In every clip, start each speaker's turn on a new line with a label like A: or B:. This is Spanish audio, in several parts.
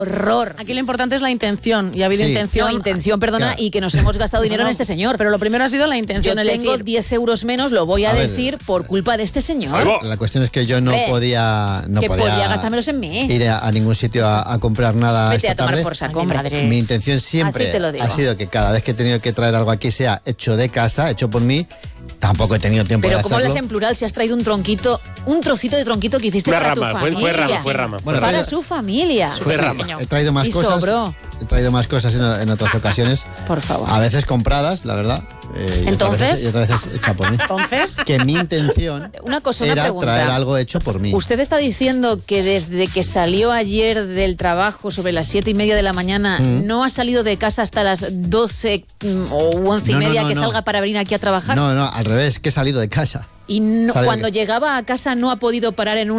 A: horror.
B: Aquí lo importante es la intención, y ha habido intención.
A: No, intención, perdona,
C: Claro.
A: y que nos hemos gastado dinero en este señor.
B: Pero lo primero ha sido la
A: Yo
B: intención.
A: tengo 10 euros menos, lo voy a decir, por culpa de este señor.
C: La cuestión es que yo no podía
A: gastármelos en mí.
C: ir a ningún sitio a comprar nada.
A: Vete
C: esta
A: a tomar
C: tarde.
A: por saco, hombre.
C: Mi intención siempre
A: Así te lo digo.
C: ha sido que cada vez que he tenido que traer algo aquí sea hecho de casa, hecho por mí. Tampoco he tenido tiempo
A: Pero
C: de
A: ¿cómo
C: hacerlo.
A: hablas en plural si has traído un trocito de tronquito que hiciste para tu familia?
D: Fue rama.
C: Bueno,
A: Para su familia.
C: Sí, he traído más
A: Y
C: cosas.
A: sobró.
C: He traído más cosas en otras ocasiones.
A: Por favor.
C: A veces compradas, la verdad.
B: Entonces.
C: Y otras veces hecha por mí.
B: Entonces.
C: Que mi intención
A: una
C: era
A: pregunta.
C: traer algo hecho por mí.
A: ¿Usted está diciendo que desde que salió ayer del trabajo sobre las 7:30 de la mañana no ha salido de casa hasta las 12 o 11:30 que salga para venir aquí a trabajar?
C: No, al revés, que he salido de casa.
A: Y cuando llegaba a casa no ha podido parar en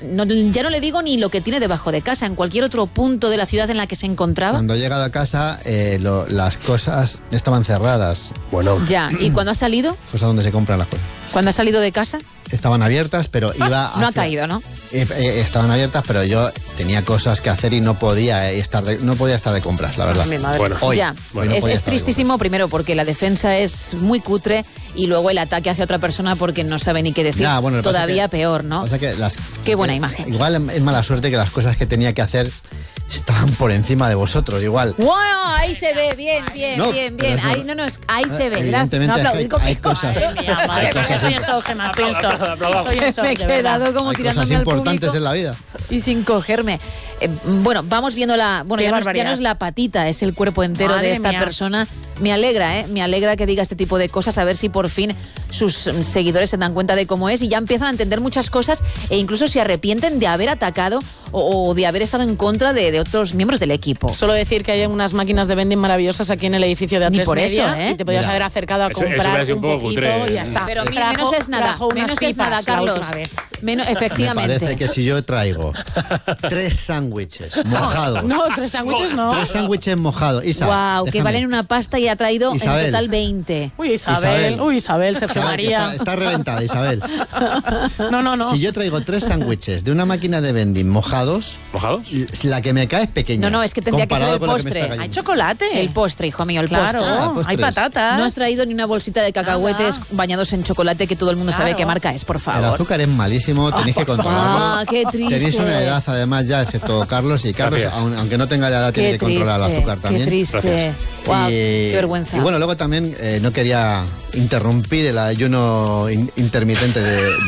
A: ya no le digo ni lo que tiene debajo de casa, en cualquier otro punto de la ciudad en la que se encontraba.
C: Cuando he llegado a casa, las cosas estaban cerradas.
D: Bueno.
A: Ya, ¿y cuando ha salido?
C: Cosas donde se compran las cosas.
A: ¿Cuando ha salido de casa?
C: Estaban abiertas, pero iba
A: No ha caído, ¿no?
C: Estaban abiertas, pero yo tenía cosas que hacer y no podía estar de compras, la verdad.
B: Mi madre.
C: Bueno, hoy.
A: Ya,
C: Hoy no podía
A: es
C: estar de
A: tristísimo, primero porque la defensa es muy cutre y luego el ataque hacia otra persona porque no sabe ni qué decir.
C: Ya, bueno, lo que pasa
A: todavía
C: que-
A: peor, ¿no?
C: O sea que
A: Qué buena imagen.
C: Igual es mala suerte que las cosas que tenía que hacer estaban por encima de vosotros, igual.
A: ¡Wow! Ahí se ve, bien.
C: No,
A: Bien.
C: pero eso-
A: Ahí se ve.
C: Evidentemente
A: No
C: es que
A: aplaudir con
C: hay
A: qué
C: cosas.
B: Madre mía, madre mía, estoy en shock, Gemma, estoy en shock. Estoy en shock,
A: Me he
B: de verdad.
A: quedado como
C: Hay
A: tirándome
C: cosas
A: al
C: importantes
A: público
C: en la vida.
A: y sin cogerme. Bueno, vamos viendo
B: Qué
A: ya no
B: barbaridad.
A: es la patita, es el cuerpo entero
B: Madre
A: de esta
B: mía.
A: persona. Me alegra que diga este tipo de cosas, a ver si por fin sus seguidores se dan cuenta de cómo es y ya empiezan a entender muchas cosas e incluso se arrepienten de haber atacado o de haber estado en contra de otros miembros del equipo.
B: Solo decir que hay unas máquinas de vending maravillosas aquí en el edificio de
A: Ni
B: A3
A: por eso,
B: Media,
A: ¿eh?
B: y te podías
C: Mira.
B: haber acercado a
D: Eso
B: comprar
D: hubiera sido
B: un
D: un poco
B: poquito
D: cutre.
B: y ya está.
A: Pero
B: Trajo-
A: menos es nada,
B: trajo unas
A: menos es
B: pipas
A: nada,
B: la
A: Carlos.
B: última vez.
C: Me
A: Efectivamente.
C: parece que si yo traigo 3 sándwiches mojados.
B: No, 3 sándwiches no.
C: 3 sándwiches mojados. Isa,
A: Wow, que
C: déjame.
A: valen una pasta y ha traído
C: Isabel.
A: en total 20.
B: Uy, Isabel, Sergio
C: Isabel, que
B: María.
C: está reventada, Isabel.
B: No.
C: Si yo traigo 3 sándwiches de una máquina de vending mojados,
D: ¿Mojados?
C: la que me cae es pequeña.
A: No, es que tendría que ser
C: comparado
A: el
C: con la que me
A: postre.
C: está cayendo.
B: Hay chocolate.
A: El postre, hijo mío, el
B: Claro,
A: postre.
C: postres.
B: hay patatas.
A: No has traído ni una bolsita de cacahuetes bañados en chocolate que todo el mundo sabe
B: Claro.
A: qué marca es, por
C: El
A: favor.
C: azúcar es malísimo, tenéis que controlarlo.
A: Ah, qué triste.
C: Tenéis una edad además ya, excepto Carlos, y Carlos,
D: Gracias.
C: aunque no tenga la edad, tiene
A: Qué
C: que controlar el azúcar también.
A: Qué triste.
D: Gracias.
A: Wow, qué vergüenza.
C: Y bueno, luego también no quería interrumpir el ayuno intermitente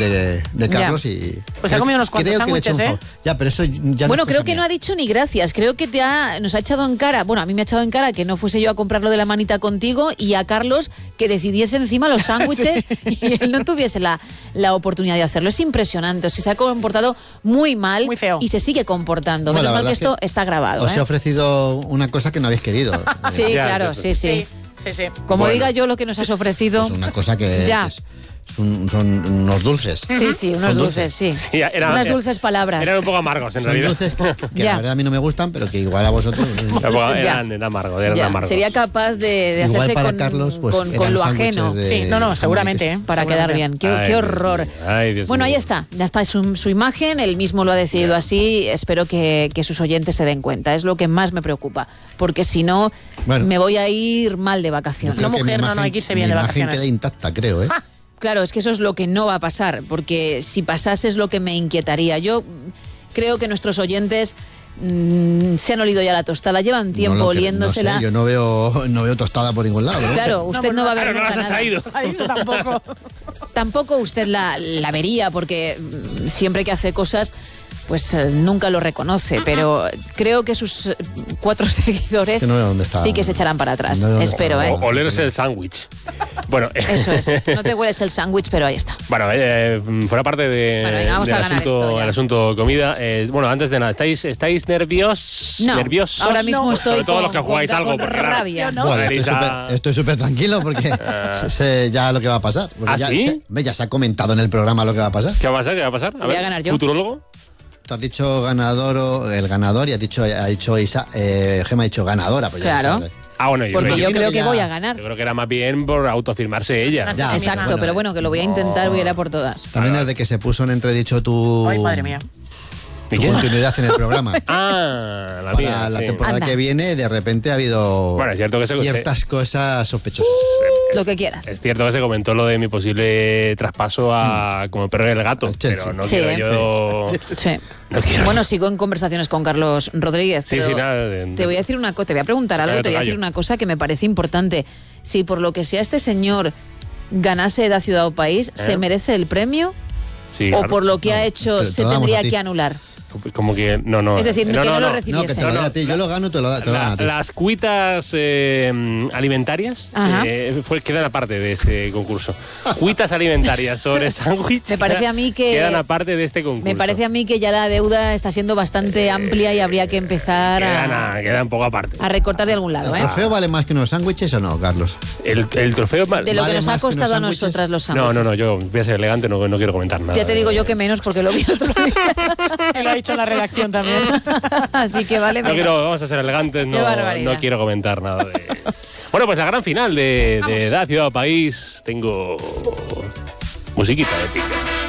C: de Carlos y...
B: Pues ha comido unos cuantos
C: creo que le he hecho un
B: sándwiches,
C: favor. Ya, pero eso ya
A: Bueno,
C: no es
A: creo
C: cosa
A: que
C: mía.
A: no ha dicho ni gracias. Creo que nos ha echado en cara. Bueno, a mí me ha echado en cara que no fuese yo a comprarlo de la manita contigo y a Carlos que decidiese encima los sándwiches y él no tuviese la oportunidad de hacerlo. Es impresionante. O sea, se ha comportado muy mal
B: Muy feo.
A: y se sigue comportando.
C: Bueno,
A: Menos
C: la
A: mal que
C: verdad
A: esto
C: es que
A: está grabado.
C: Os he ofrecido una cosa que no habéis querido.
A: Sí,
D: Ya,
A: claro,
D: ya,
A: sí.
B: Sí.
A: Como
D: Bueno.
A: diga yo lo que nos has ofrecido.
C: Pues una cosa que
A: Ya.
C: son unos dulces.
A: Sí, unos
C: Son
A: dulces, sí.
D: Sí,
A: Unas dulces palabras.
D: Eran un poco amargos, en
C: Son
D: realidad.
C: dulces que
A: Ya.
C: la verdad a mí no me gustan, pero que igual a vosotros...
D: Eran amargos, eran
A: Ya,
D: amargos.
A: sería capaz de
C: Igual
A: hacerse
C: para
A: con,
C: Carlos, pues,
A: con
C: eran
A: lo
C: sándwiches
A: ajeno.
C: de
B: Sí, no,
C: jamón y
B: seguramente,
C: queso.
A: Para quedar bien. Qué
D: Ay, Dios
A: horror.
D: mío. Ay, Dios
A: Bueno,
D: mío.
A: ahí está. Ya está su imagen. Él mismo lo ha decidido así. Espero que sus oyentes se den cuenta. Es lo que más me preocupa. Porque si no,
C: Bueno.
A: me voy a ir mal de
C: Yo
A: vacaciones.
C: creo
B: Una
C: que mi
B: mujer, no,
C: imagen-
B: hay que irse bien
C: mi
B: de
C: imagen
B: vacaciones.
C: queda intacta, creo, ¿eh?
A: Claro, es que eso es lo que no va a pasar. Porque si pasase es lo que me inquietaría. Yo creo que nuestros oyentes se han olido ya la tostada. Llevan tiempo
C: No lo creo,
A: oliéndosela.
C: No sé, yo no veo tostada por ningún lado. ¿no?
A: Claro, usted no va a ver
D: Claro, no
A: nunca
D: las has
A: nada.
D: traído.
B: Ay, yo tampoco.
A: Tampoco usted la vería porque siempre que hace cosas pues nunca lo reconoce, pero creo que sus 4 seguidores
C: Es que no veo dónde está.
A: sí que se echarán para atrás.
C: No veo dónde
A: Espero,
C: está.
A: ¿eh?
D: Olerse el sándwich. Bueno,
A: Eso es. No te hueles el sándwich, pero ahí está.
D: Bueno, fuera parte de,
A: Bueno, venga, vamos
D: del
A: a ganar esto ya.
D: el asunto comida. Bueno, antes de nada, ¿estáis nerviosos?
A: No,
D: ¿Nerviosos?
A: ahora mismo
D: Pues
A: estoy
D: sobre todo
A: con-
D: los que jugáis
A: con-
D: algo.
A: con
D: porque, claro,
A: rabia.
B: ¿no?
C: Bueno,
D: Marisa-
C: estoy súper tranquilo porque sé ya lo que va a pasar. Porque
D: ¿Ah,
C: ya,
D: sí?
C: ya se ha comentado en el programa lo que va a pasar.
D: ¿Qué va a pasar? ¿Qué va a pasar?
A: Voy a ganar yo.
D: ¿Futurólogo?
C: Tú has dicho el ganador y ha dicho Gemma ha dicho ganadora. Pues ya se
A: Claro.
C: sabe.
D: Ah, bueno, yo
A: Porque
D: creo,
A: yo
C: creo
A: creo
C: que
A: que
C: ya-
A: voy a ganar.
D: yo creo que era más bien por autoafirmarse ella.
C: Ya,
A: Exacto,
C: bueno,
A: pero bueno, que lo voy a intentar, voy a ir a por todas.
C: También desde que se puso en entredicho tu...
B: Ay, madre mía.
C: tu continuidad en el programa.
D: Ah, la
C: Para
D: mía,
C: la
D: sí.
C: temporada
A: Anda.
C: que viene, de repente ha habido
D: Bueno, es cierto que
C: ciertas cosas sospechosas.
A: Lo que quieras.
D: Es cierto que se comentó lo de mi posible traspaso a como el perro y el gato,
C: Al Chelsea.
D: pero no
A: Sí.
D: quiero yo...
A: Sí.
D: No quiero.
A: Bueno, sigo en conversaciones con Carlos Rodríguez.
D: Sí,
A: pero
D: sí, nada.
A: Te voy a decir una cosa, te voy a preguntar algo, te voy a decir una cosa que me parece importante. Si por lo que sea este señor ganase Edad, Ciudad o País, ¿se merece el premio?
D: Sí,
A: ¿O
D: claro.
A: por lo que ha hecho
C: te
A: se
C: lo damos
A: tendría
C: a ti.
A: que anular?
D: Como que no.
A: Es decir, que no lo
C: No,
A: recibiese.
C: que te lo doy a ti. Yo lo gano, te lo dan a ti.
D: Las cuitas alimentarias
A: Ajá.
D: quedan aparte de este concurso. Cuitas alimentarias sobre sándwich
A: Me parece a mí que-
D: quedan aparte de este concurso.
A: Me parece a mí que ya la deuda está siendo bastante amplia y habría que empezar
D: quedan un poco aparte.
A: a recortar de algún lado,
C: ¿El
A: ¿eh?
C: trofeo vale más que unos sándwiches o no, Carlos?
D: El trofeo
A: De lo
C: ¿Vale
A: que nos ha
C: más que unos
A: costado a
C: sándwiches?
A: nosotras los
D: No,
A: sándwiches.
D: yo voy a ser elegante, no quiero comentar nada.
A: Ya te digo yo que menos porque lo vi el otro día.
B: Y lo ha dicho en la redacción también.
A: Así que vale menos.
D: Vamos a ser elegantes,
A: Qué barbaridad.
D: no quiero comentar nada de... Bueno, pues la gran final de Edad, Ciudad o País. Tengo musiquita épica.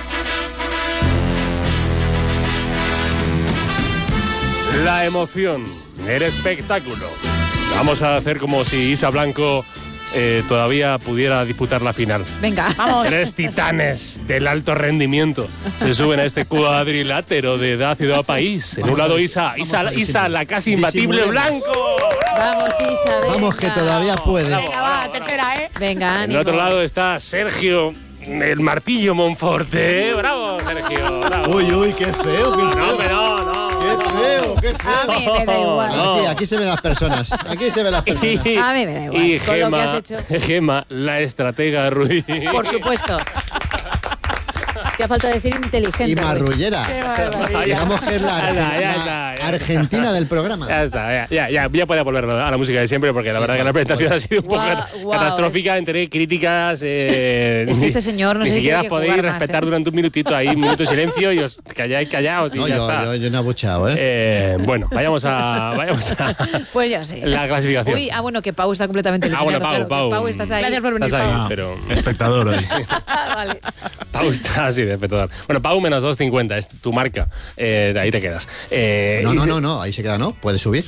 D: La emoción, el espectáculo. Vamos a hacer como si Isa Blanco todavía pudiera disputar la final.
A: Venga.
B: Vamos.
D: 3 titanes del alto rendimiento se suben a este cuadrilátero de Edad, Ciudad o País. En un lado Isa, la casi imbatible
C: Disimulemos.
D: Blanco.
A: Vamos, Isa, venga.
C: Vamos, que todavía puedes.
B: Venga, va, tercera, ¿eh?
A: Venga,
D: En el
A: ánimo.
D: otro lado está Sergio, el martillo Monforte. ¡Bravo, Sergio! ¡Bravo!
C: Uy, qué feo, qué
D: No,
C: feo.
D: hombre, no.
C: Qué
A: A mí me da igual.
D: No.
C: Aquí se ven las personas. Aquí se ven las personas.
A: A mí me da igual.
D: Y
A: Con lo que has hecho.
D: Gema, la estratega Ruiz.
A: Por supuesto. Te ha falta decir inteligente.
C: Y
A: Luis.
C: marrullera.
B: Qué barbaridad.
C: Digamos que es la,
D: Ya está.
C: Argentina del programa.
D: Ya está, ya puede volver a la música de siempre, porque la verdad que la presentación ha sido un poco
A: Guau,
D: catastrófica entre críticas.
A: Es que este señor no
D: ni
A: sé si
D: siquiera
A: tiene que
D: podéis
A: jugar más,
D: respetar
A: ¿eh?
D: durante un minutito ahí, un minuto de silencio, y os callaos y
C: No,
D: ya está.
C: yo no he abucheado, ¿eh?
D: Bueno, vayamos a
A: Pues yo sí.
D: la clasificación.
A: Uy, bueno, que Pau está completamente
D: bueno,
A: eliminado,
D: Pau,
A: claro, que
D: Pau.
A: estás ahí.
B: Gracias por venir,
D: Estás ahí,
B: Pau.
D: pero
E: Espectador hoy.
A: Vale.
D: Pau está así de espectacular. Bueno, Pau menos 2.50, es tu marca. De ahí te quedas.
C: No, ahí se queda, ¿no? Puede subir.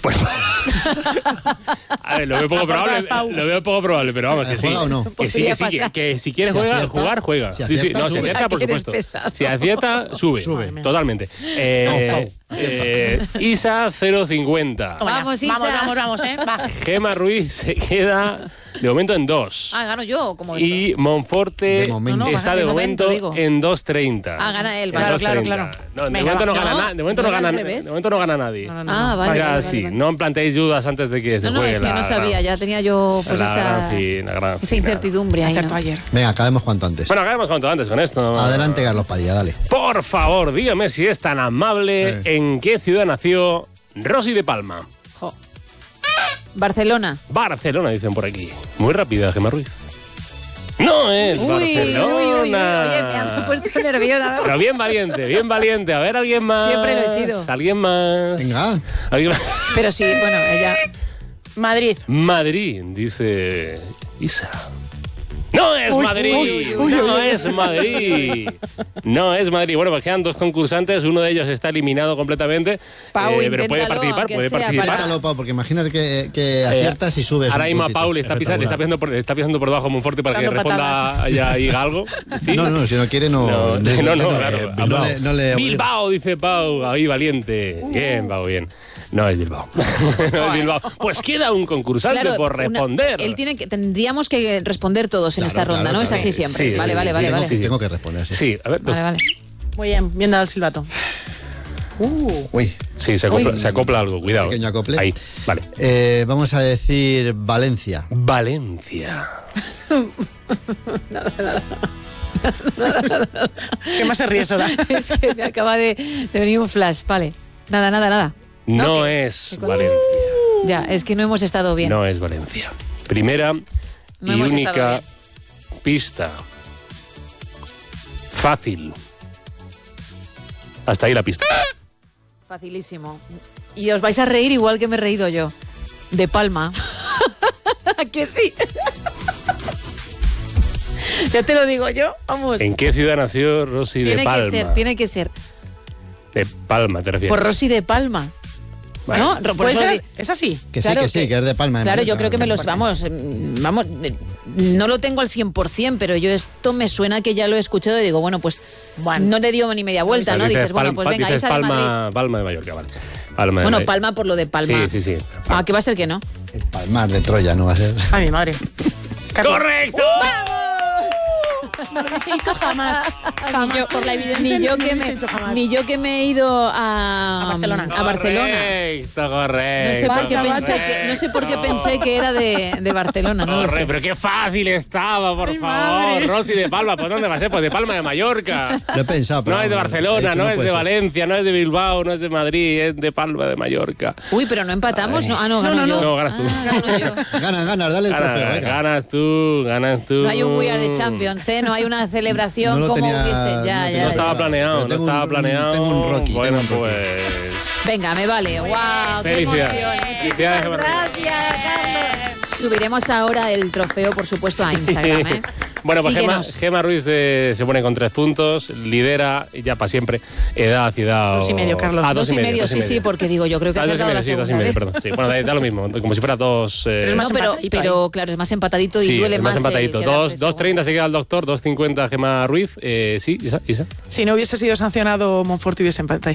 D: A ver, lo veo poco
B: Aportas, Pau.
D: probable, pero vamos, que sí.
C: ¿Juega o no?
D: Que sí,
A: Podría
D: que sí,
A: pasar.
D: que si quieres
C: Si acierta,
D: juega.
C: si
D: Sí,
C: acierta,
D: no, si
C: sube.
D: acierta, por
A: Ay, eres
D: supuesto.
A: pesado.
D: Si acierta, sube. Totalmente.
C: Pau,
D: Isa 0.50.
B: Toma ya.
A: Vamos, Isa.
B: Vamos, ¿eh? Va.
D: Gema Ruiz se queda de momento en 2.
A: Ah, gano yo, como esto.
D: Y Monforte
C: De momento.
D: está
A: No,
D: de
A: de
D: momento,
A: momento, digo.
D: en 2.30.
A: Ah, gana él,
D: En
A: vale.
B: Claro,
D: 2.30.
B: claro.
D: No, de
B: Venga,
D: momento no
B: va.
D: gana
A: No,
D: nada. De momento no
A: no era
D: gana
A: al
D: de
A: revés.
D: momento no gana nadie.
A: Ah, vale.
D: Vaya,
A: vale,
D: sí,
A: vale.
D: no planteéis dudas antes de que se
A: No,
D: juegue
A: es que
D: la
A: no sabía,
D: gran-
A: ya tenía yo pues
D: la
A: esa
D: gran
A: esa
D: final.
A: incertidumbre ahí.
B: Acertó
A: ¿no?
B: ayer.
C: Venga, acabemos cuanto antes.
D: Bueno, acabemos cuanto antes con esto.
C: Adelante, Carlos Padilla, dale.
D: Por favor, dígame si es tan amable, ¿en qué ciudad nació Rosy de Palma?
A: Jo. Barcelona.
D: Barcelona, dicen por aquí. Muy rápida, Gemma Ruiz. No es Barcelona.
A: Oye, me han puesto nerviosa.
D: Pero bien valiente. A ver, alguien más.
A: Siempre lo he sido.
D: Alguien más.
C: Venga.
D: ¿Alguien más?
A: Pero sí, bueno, ella.
B: Madrid.
D: Madrid, dice Isa. ¡No es Madrid! ¡No es Madrid! No es Madrid. Bueno, pues quedan 2 concursantes. Uno de ellos está eliminado completamente.
A: Pau,
D: pero puede
A: inténtalo,
D: participar,
A: aunque
D: puede
A: sea
D: participar.
A: para-
C: Inténtalo, Pau, porque imagínate que aciertas y subes.
D: Ahora
C: un
D: mismo a
C: puntito.
D: Paul le está pisando por debajo Monforte para que
B: Dando
D: responda y diga algo. ¿Sí?
C: No, si no quiere, no.
D: Claro.
C: No le
D: Bilbao, dice Pau, ahí valiente. Bien, Pau, bien. No es Bilbao. No es Bilbao. Pues queda un concursante
A: Claro,
D: por responder.
A: él tendríamos que responder todos en
C: Claro,
A: esta ronda,
C: claro,
A: ¿no? Es
C: claro.
A: así siempre.
D: Sí,
A: vale,
D: sí,
A: vale,
D: sí,
A: vale,
D: sí,
A: vale.
D: sí.
C: Tengo que responder, sí.
D: Sí, a ver.
A: Vale, vale.
B: Muy bien dado el silbato.
C: Uy,
D: Sí, se acopla algo, cuidado.
C: Pequeño acople.
D: Ahí, vale.
C: vamos a decir Valencia.
D: Valencia.
B: ¿Qué más se ríe, Sora?
A: Es que me acaba de venir un flash. Vale. Nada.
D: No
A: ¿qué?
D: es Valencia.
A: Ya, es que no hemos estado bien.
D: No es Valencia. Primera
A: No
D: y
A: hemos estado
D: única
A: bien.
D: pista. Fácil. Hasta ahí la pista.
A: Facilísimo. Y os vais a reír igual que me he reído yo. De Palma. ¿A que sí? Ya te lo digo yo, vamos.
D: ¿En qué ciudad nació Rosy de Palma?
A: Tiene que ser.
D: De Palma, ¿te refieres?
A: Por Rosy de Palma.
D: Bueno.
A: ¿No? Por
B: ¿Puede
A: eso
B: ser? ¿Es así?
C: Que
A: Claro
C: sí, que es de Palma.
A: Claro, yo
C: Mallorca.
A: creo que me los... Vamos, no lo tengo al 100%, pero yo esto me suena que ya lo he escuchado y digo, bueno, pues no le dio ni media vuelta, ¿no? Dices, bueno, pues venga,
D: dices
A: Isa de Madrid.
D: Palma de Mallorca, vale. Palma de
A: Bueno,
D: Mallorca.
A: Palma por lo de Palma.
D: Sí.
A: Ah, que va a ser que no.
C: El Palmar de Troya, ¿no va a ser?
B: Ay, mi madre.
D: ¡Correcto!
B: No lo hubiese dicho jamás. Jamás, por la evidencia.
A: Ni yo,
B: no lo
A: que
B: hubiese
A: me,
B: dicho jamás.
A: ni yo que me he ido a
B: Barcelona.
A: A Barcelona.
D: Correcto.
A: No sé por qué pensé que era de Barcelona, no lo sé.
D: Pero qué fácil estaba, por favor.
B: madre.
D: Rosy de Palma, ¿por dónde va a ser? Pues de Palma de Mallorca.
C: Lo he pensado, pero
D: No es de
C: he
D: Barcelona,
C: dicho,
D: no es
C: puede
D: de
C: ser.
D: Valencia, no es de Bilbao, no es de Madrid, es de Palma de Mallorca.
A: Uy, pero no empatamos, ¿no? Ah, no, gano yo.
D: No, ganas tú.
A: Gano yo.
C: Gana, dale el trofeo, venga.
D: Ganas tú.
A: No hay un We Are the Champions, ¿eh? No hay una celebración
C: No lo
A: como
C: tenía-
A: hubiese.
C: no
A: Ya,
C: tenía-
A: ya,
D: No estaba
A: ya.
D: planeado,
C: Pero
D: no
C: tengo
D: estaba
C: un-
D: planeado.
C: tengo un Rocky,
D: Bueno,
C: tengo un Rocky.
D: pues...
A: Venga, me vale. ¡Wow! ¡Qué
D: Felicidades.
A: emoción!
D: Felicidades,
A: Muchísimas
D: Gemma.
A: gracias, Carlos. Subiremos ahora el trofeo, por supuesto, a Instagram, ¿eh?
D: Bueno, pues
A: Síguenos.
D: Gemma Ruiz se pone con 3 puntos, lidera ya para siempre. Edad, ciudad.
B: 2,5, Carlos.
D: Ah,
A: 2,5, sí, porque digo, yo creo que ha
D: Ah, 2,5,
A: acertado la
D: sí,
A: segunda
D: 2,5,
A: vez.
D: perdón. Sí, bueno, da lo mismo, como si fuera 2.
B: Es más
A: No,
B: empatadito
A: pero claro, es más empatadito y
D: sí,
A: duele
D: es más
A: más.
D: empatadito.
A: quedarte
D: 2.30 se queda el doctor, 2.50 Gemma Ruiz. Sí, Isa.
B: Si no hubiese sido sancionado, Monforte hubiese empatado.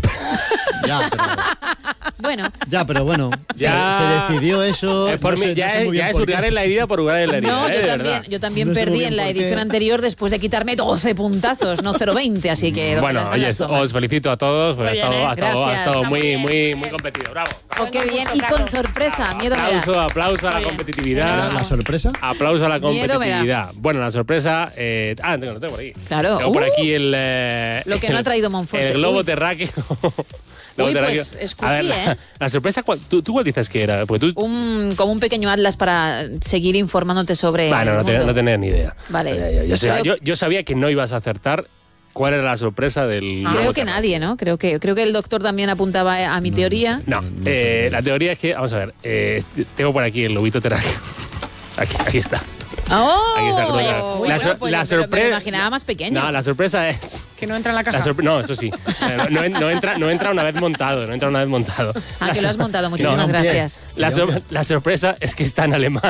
C: Ya, pero bueno,
D: Ya.
C: se decidió eso.
D: Es por
C: no
D: mí,
C: sé-
D: ya
C: no sé muy
D: es,
C: bien
D: ya es
C: por qué.
D: hurgar en la herida por hurgar en la herida.
A: No,
D: de verdad.
A: yo también
C: No sé muy
A: perdí
C: bien
A: en la
C: por qué.
A: edición anterior después de quitarme 12 puntazos, no 0,20, así que... ¿dónde
D: Bueno,
A: las
D: oye,
A: las toman?
D: os felicito a todos, porque
B: Muy
D: ha
B: bien,
D: estado
A: Gracias.
D: muy competido. Bravo.
A: Oh, qué bien, y con sorpresa, miedo me da.
D: Aplauso a la
C: ¿La
D: competitividad.
C: sorpresa?
D: Aplauso a la
A: Miedo me da.
D: competitividad. Bueno, la sorpresa. Lo tengo por aquí.
A: Claro.
D: Tengo por aquí el.
A: Lo que no ha traído Monforte.
D: El globo
A: Uy.
D: terráqueo.
A: Uy,
D: Globo
A: pues,
D: terráqueo.
A: es
D: A ver,
A: cookie, ¿eh?
D: la sorpresa, ¿tú cuál dices que era? Porque tú.
A: Como un pequeño atlas para seguir informándote sobre
D: Bueno,
A: el mundo.
D: no tenía ni idea.
A: Vale.
D: Yo sabía que no ibas a acertar. ¿Cuál era la sorpresa del
A: Creo
D: globo
A: que
D: terráqueo?
A: nadie, ¿no? Creo que el doctor también apuntaba a mi teoría.
D: No, la teoría es que, vamos a ver, tengo por aquí el lobito terráqueo. Aquí está.
A: ¡Oh!
D: Aquí está cruzado.
A: Bueno,
D: La
A: pues
D: la
A: me lo
D: sorpresa.
A: imaginaba más pequeño.
D: No, la sorpresa es.
B: Que no entra en la caja.
D: No, eso sí. No entra una vez montado.
A: Ah, que lo has montado.
C: No,
A: Muchísimas
C: un pie.
A: gracias.
D: La sorpresa es que está en alemán.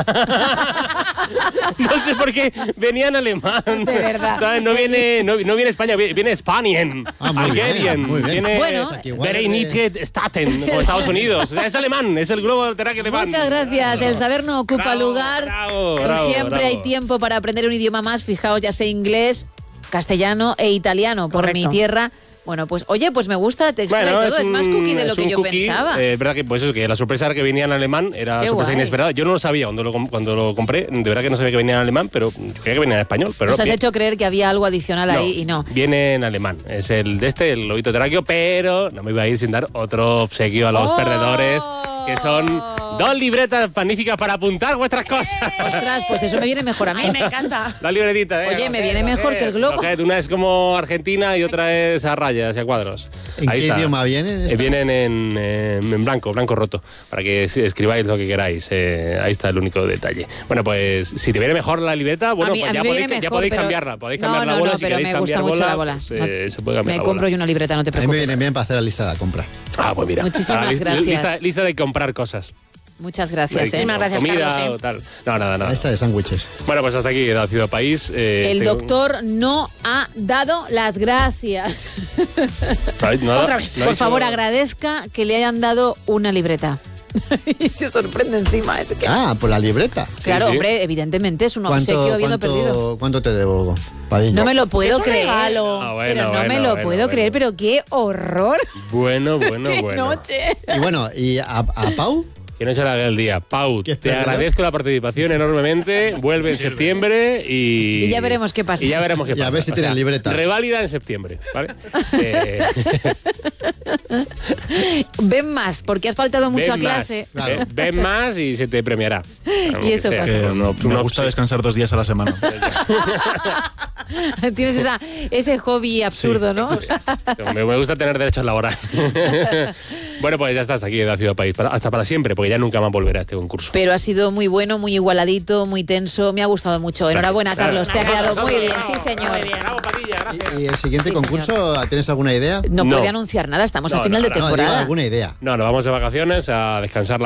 D: No sé por qué venía en alemán.
A: De verdad.
D: ¿Sabes? No viene España, viene Spanien.
C: Ah, muy bien,
D: Algerien.
C: muy bien.
D: Viene
A: Bueno.
C: Igual
D: Staten, como Estados Unidos. O sea, es alemán, es el globo terráqueo alemán.
A: Muchas gracias. El saber no ocupa
D: Bravo,
A: lugar.
D: bravo,
A: Siempre
D: bravo.
A: hay tiempo para aprender un idioma más. Fijaos, ya sé inglés, castellano e italiano por
B: Correcto.
A: mi tierra. Bueno, pues oye, pues me gusta, te extra y todo. Es más cookie de lo que yo pensaba.
D: Es verdad que pues eso, que la sorpresa era que venía en alemán, era
A: Qué
D: sorpresa
A: guay.
D: inesperada. Yo no lo sabía cuando lo compré, de verdad que no sabía que venía en alemán, pero yo creía que venía en español. Pero
A: Nos
D: no,
A: has hecho creer que había algo adicional ahí y no.
D: Viene en alemán. Es el el lobito terráqueo, pero no me iba a ir sin dar otro obsequio a los
A: ¡Oh!
D: perdedores, que son 2 libretas magníficas para apuntar vuestras cosas.
A: Ostras, pues eso me viene mejor a mí.
B: Ay, me encanta.
D: 2 libretitas,
A: Oye, me viene mejor que el globo.
D: Coged, una es como Argentina y otra es a rayas y a cuadros.
C: ¿En
D: Ahí
C: qué
D: está.
C: idioma vienen estas?
D: Vienen en blanco roto, para que escribáis lo que queráis. Ahí está el único detalle. Bueno, pues si te viene mejor la libreta, bueno,
A: A mí
D: pues
A: me
D: ya
A: viene
D: podéis,
A: mejor, pero-
D: cambiarla. Podéis
A: No,
D: cambiar la
A: no,
D: bola
A: no,
D: si
A: pero
D: queréis
A: me gusta
D: cambiar
A: mucho la
D: bola.
A: bola.
D: Pues, se puede cambiar
A: Me
D: la
A: compro
D: bola.
A: yo una libreta, no te
C: A mí me
A: preocupes.
C: viene bien para hacer la lista de la compra.
D: Ah, pues mira.
A: Muchísimas gracias.
D: Lista de comprar cosas.
A: Muchas gracias.
B: Muchísimas gracias,
D: Comida
B: Carlos,
D: o tal. No, nada.
C: Esta de sándwiches.
D: Bueno, pues hasta aquí la Ciudad País.
A: El doctor no ha dado las gracias.
B: Otra vez.
A: Por favor, agradezca que le hayan dado una libreta. Y se sorprende encima. Es que...
C: Ah, por la libreta.
A: Claro,
D: sí.
A: hombre, evidentemente es un obsequio habiendo perdido.
C: ¿Cuánto te debo, Padilla?
A: No me lo puedo
B: Es un
A: creer.
B: regalo.
D: Ah, bueno,
A: pero no me
D: bueno,
A: lo puedo creer, pero qué horror.
D: Bueno.
A: ¡Qué noche!
C: Y bueno, ¿y a Pau?
D: Que no se le haga el día. Pau,
C: ¿Qué
D: te
C: perdedor?
D: agradezco la participación enormemente. Vuelve en septiembre y...
A: Y ya veremos qué pasa.
D: Y ya veremos qué
C: Y
D: pasa.
C: a ver si tienen libreta.
D: Reválida en septiembre, ¿vale?
A: Ven más, porque has faltado mucho a
D: ven más,
A: clase.
C: Claro.
D: ven más y se te premiará.
A: Y eso pasa.
E: Que
D: No,
E: me gusta descansar 2 días a la semana.
A: Tienes ese hobby absurdo, ¿no?
D: Me gusta tener derechos laborales. Bueno, pues ya estás aquí de la Ciudad País, hasta para siempre, porque ya nunca más volverá a este concurso.
A: Pero ha sido muy bueno, muy igualadito, muy tenso. Me ha gustado mucho. Enhorabuena, Carlos. Te ha quedado muy bien, sí, señor.
B: Muy bien.
D: Bravo, Padilla, gracias.
C: ¿Y el siguiente
A: Sí,
C: concurso, tienes alguna idea?
A: No
D: No.
A: puede anunciar nada, estamos a
D: No,
A: final
D: no,
A: de
D: no,
C: No, digo
A: temporada.
C: alguna idea.
D: No, nos vamos de vacaciones a descansar